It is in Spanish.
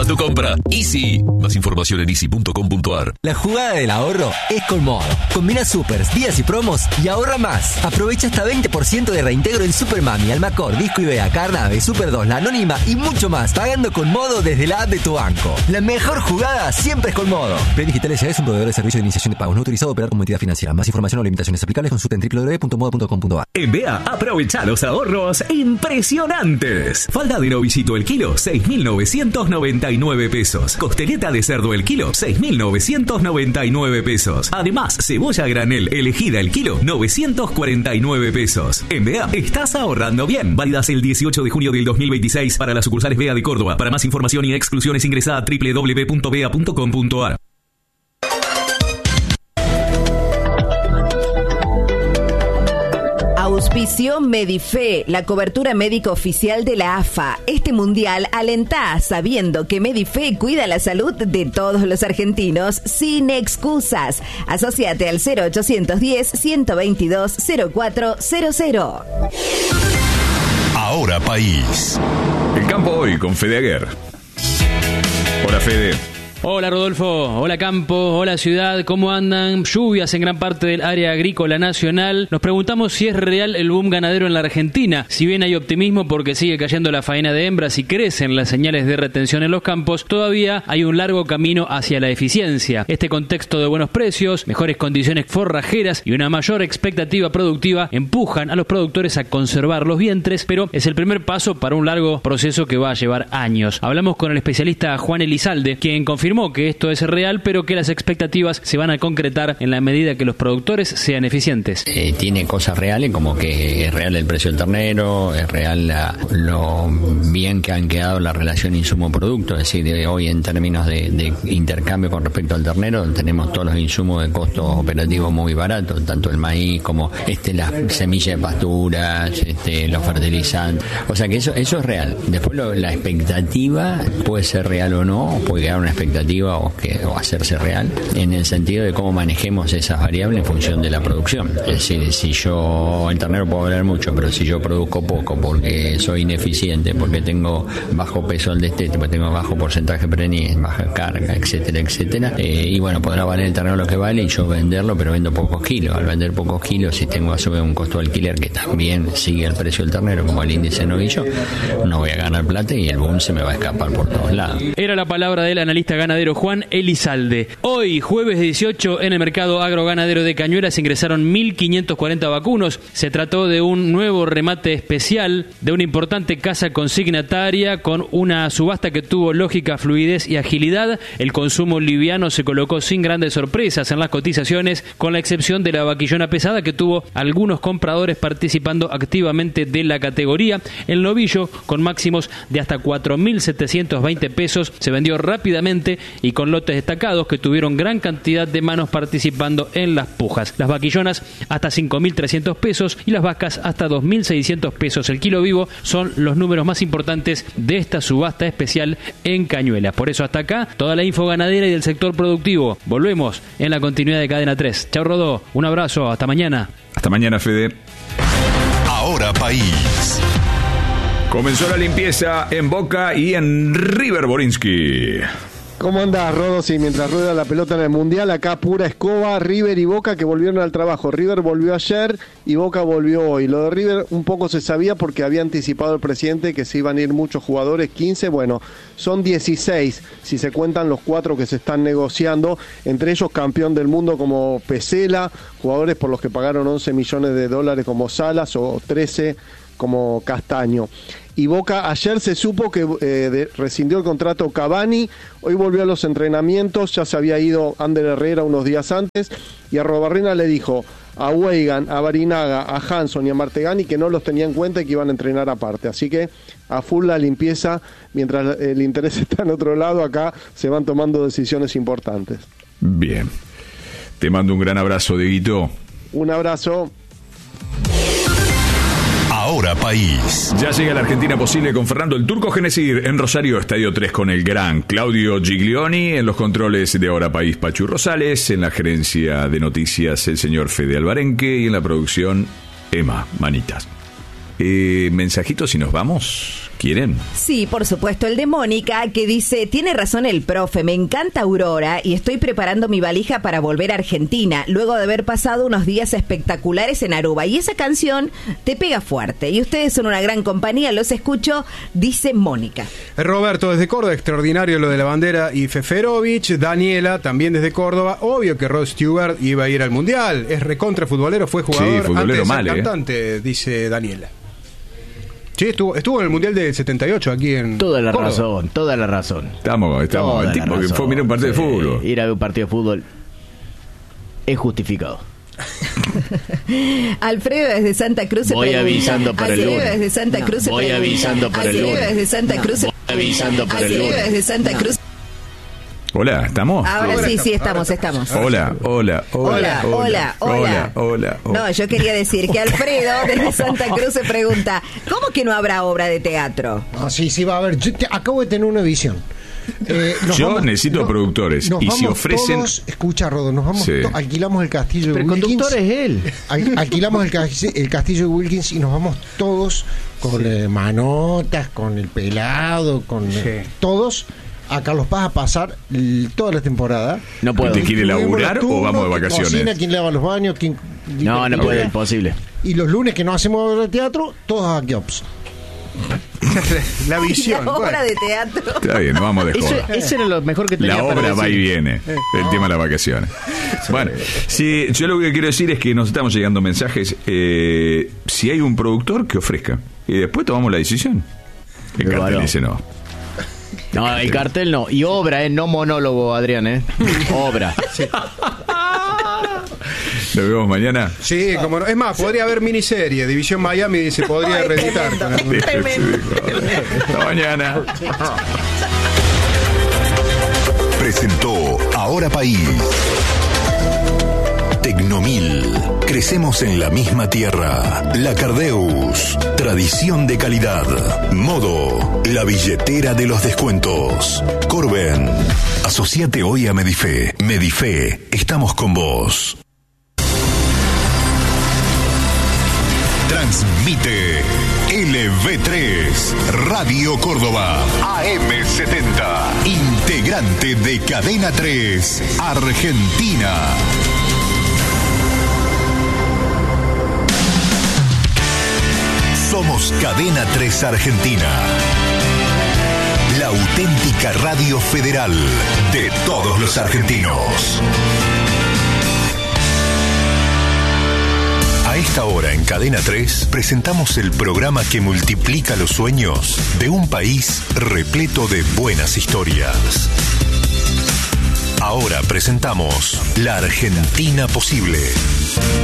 a tu compra. Easy. Más información en easy.com.ar. La jugada del ahorro es con Modo. Combina supers, días y promos y ahorra más. Aprovecha hasta 20% de reintegro en Supermami, Almacor, Disco Ibea, Carnave, Super 2, La Anónima y mucho más. Pagando con Modo desde la app de tu banco. La mejor jugada siempre es con Modo. Play Digital S.A. es un proveedor de servicio de iniciación de pagos no autorizado a operar como entidad financiera. Más información o limitaciones aplicables consulta en www.modo.com.ar. En BEA aprovecha los ahorros impresionantes. Falda de novillito el kilo, 6.999 pesos. Costeleta de cerdo el kilo, 6.999 pesos. Además, cebolla granel elegida el kilo, 949 pesos. En BEA estás ahorrando bien. Válidas el 18 de junio del 2026 para las sucursales BEA de Córdoba. Para más información y exclusiones ingresa a www.bea.com.ar. Auspicio Medife, la cobertura médica oficial de la AFA. Este mundial alentá sabiendo que Medife cuida la salud de todos los argentinos sin excusas. Asociate al 0810-122-0400. Ahora País. El campo hoy con Fede Aguer. Hola Fede. Hola Rodolfo, hola campo, hola ciudad, ¿cómo andan? Lluvias en gran parte del área agrícola nacional. Nos preguntamos si es real el boom ganadero en la Argentina. Si bien hay optimismo porque sigue cayendo la faena de hembras y crecen las señales de retención en los campos, todavía hay un largo camino hacia la eficiencia. Este contexto de buenos precios, mejores condiciones forrajeras y una mayor expectativa productiva empujan a los productores a conservar los vientres, pero es el primer paso para un largo proceso que va a llevar años. Hablamos con el especialista Juan Elizalde, quien confirmó que esto es real, pero que las expectativas se van a concretar en la medida que los productores sean eficientes. Tiene cosas reales, como que es real el precio del ternero, es real lo bien que han quedado la relación insumo-producto, es decir, de hoy en términos de intercambio con respecto al ternero, tenemos todos los insumos de costo operativo muy baratos, tanto el maíz como las semillas de pasturas, los fertilizantes, o sea que eso es real. Después la expectativa puede ser real o no, puede quedar una expectativa o hacerse real en el sentido de cómo manejemos esas variables en función de la producción. Es decir, si yo, el ternero puedo hablar mucho, pero si yo produzco poco porque soy ineficiente, porque tengo bajo peso al destete, porque tengo bajo porcentaje preñez, baja carga, etcétera, etcétera, y bueno, podrá valer el ternero lo que vale y yo venderlo, pero vendo pocos kilos. Al vender pocos kilos, si tengo a su vez un costo de alquiler que también sigue el precio del ternero, como el índice de novillo, no voy a ganar plata y el boom se me va a escapar por todos lados. Era la palabra del analista ganadero Juan Elizalde. Hoy, jueves 18, en el mercado agroganadero de Cañuelas ingresaron 1.540 vacunos. Se trató de un nuevo remate especial de una importante casa consignataria con una subasta que tuvo lógica, fluidez y agilidad. El consumo liviano se colocó sin grandes sorpresas en las cotizaciones, con la excepción de la vaquillona pesada que tuvo algunos compradores participando activamente de la categoría. El novillo, con máximos de hasta 4.720 pesos, se vendió rápidamente y con lotes destacados que tuvieron gran cantidad de manos participando en las pujas. Las vaquillonas hasta 5.300 pesos y las vacas hasta 2.600 pesos. El kilo vivo son los números más importantes de esta subasta especial en Cañuelas. Por eso hasta acá toda la info ganadera y del sector productivo. Volvemos en la continuidad de Cadena 3. Chao Rodó, un abrazo, hasta mañana. Hasta mañana, Fede. Ahora País. Comenzó la limpieza en Boca y en River Borinsky. ¿Cómo andás, Rodo? Sí, mientras rueda la pelota en el Mundial, acá pura escoba, River y Boca que volvieron al trabajo. River volvió ayer y Boca volvió hoy. Lo de River un poco se sabía porque había anticipado el presidente que se iban a ir muchos jugadores, 15, bueno, son 16 si se cuentan los 4 que se están negociando, entre ellos campeón del mundo como Pesela, jugadores por los que pagaron 11 millones de dólares como Salas o 13 como Castaño. Y Boca ayer se supo que rescindió el contrato Cavani, hoy volvió a los entrenamientos, ya se había ido Ander Herrera unos días antes y Arrobarrena le dijo a Weigan, a Barinaga, a Hanson y a Martegani que no los tenía en cuenta y que iban a entrenar aparte. Así que a full la limpieza, mientras el interés está en otro lado, acá se van tomando decisiones importantes. Bien, te mando un gran abrazo, Dieguito. Un abrazo. Ahora País. Ya llega la Argentina Posible con Fernando el Turco Genesir en Rosario, Estadio 3 con el gran Claudio Giglioni, en los controles de Ahora País Pachu Rosales, en la gerencia de noticias el señor Fede Albarenque y en la producción Emma Manitas. Mensajitos y nos vamos. ¿Quieren? Sí, por supuesto, el de Mónica, que dice, tiene razón el profe, me encanta Aurora y estoy preparando mi valija para volver a Argentina, luego de haber pasado unos días espectaculares en Aruba. Y esa canción te pega fuerte. Y ustedes son una gran compañía, los escucho, dice Mónica. Roberto, desde Córdoba, extraordinario lo de la bandera y Feferovich. Daniela, también desde Córdoba, obvio que Rod Stewart iba a ir al Mundial. Es recontra futbolero, fue jugador, futbolero antes de ser mal, cantante, dice Daniela. Sí, estuvo en el Mundial del 78 aquí en Toda la Córdoba. razón, toda la razón. Estamos el tipo que fue a mirar un partido de fútbol. Ir a ver un partido de fútbol es justificado. Alfredo desde Santa Cruz Voy pregunta, avisando para el Alfredo lunes. desde Santa Cruz Voy pregunta, avisando para el Alfredo lunes. desde Santa Cruz Voy avisando para el Alfredo lunes. desde Santa Cruz. Hola, ¿estamos? Ahora sí, estamos. Hola. No, yo quería decir que Alfredo desde Santa Cruz se pregunta, ¿cómo que no habrá obra de teatro? Ah, sí, va a haber. Acabo de tener una visión. Yo necesito productores. Y si ofrecen. Todos, escucha, Rodo, nos vamos. Sí. Alquilamos el castillo de Pero el Wilkins. conductor es él. Alquilamos el castillo de Wilkins y nos vamos todos con Manotas, con el Pelado, con todos a Carlos Paz a pasar toda la temporada. No puedo. ¿Te quiere laburar o vamos de vacaciones? Quién cocina, quién lava los baños, quién. No puede, imposible. Y los lunes que no hacemos obra de teatro, todos a Kiops. La visión. La obra bueno. de teatro. Está bien, vamos de joda. Eso era lo mejor que tenía La para obra decir. va y viene. El tema de las vacaciones. Bueno, sí, yo lo que quiero decir es que nos estamos llegando mensajes. Si hay un productor, que ofrezca. Y después tomamos la decisión. El Pero cartel bueno. dice no. No, el cartel no. Y obra, no monólogo, Adrián, Obra. Nos vemos mañana. Sí, como no. Es más, podría haber miniserie. División Miami se podría Ay, reeditar. tremendo. Hasta mañana. Presentó Ahora País. Tecnomil. Crecemos en la misma tierra. La Cardeus. Tradición de calidad. Modo. La billetera de los descuentos. Corben. Asociate hoy a Medife. Medife. Estamos con vos. Transmite LV3 Radio Córdoba AM70, integrante de Cadena 3 Argentina. Somos Cadena 3 Argentina, la auténtica radio federal de todos los argentinos. A esta hora en Cadena 3 presentamos el programa que multiplica los sueños de un país repleto de buenas historias. Ahora presentamos La Argentina Posible.